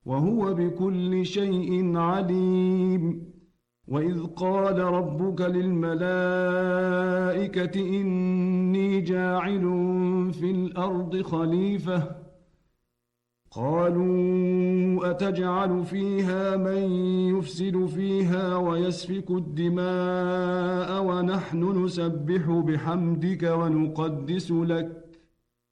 وهو بكل شيء عليم. وإذ قال ربك للملائكة إني جاعل في الأرض خليفة قالوا أتجعل فيها من يفسد فيها ويسفك الدماء ونحن نسبح بحمدك ونقدس لك